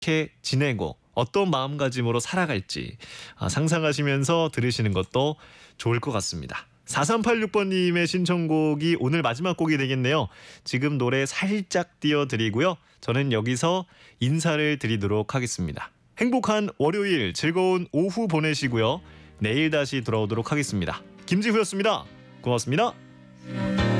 어떻게 지내고 어떤 마음가짐으로 살아갈지 상상하시면서 들으시는 것도 좋을 것 같습니다. 4386번님의 신청곡이 오늘 마지막 곡이 되겠네요. 지금 노래 살짝 띄워드리고요. 저는 여기서 인사를 드리도록 하겠습니다. 행복한 월요일 즐거운 오후 보내시고요. 내일 다시 돌아오도록 하겠습니다. 김지후였습니다. 고맙습니다.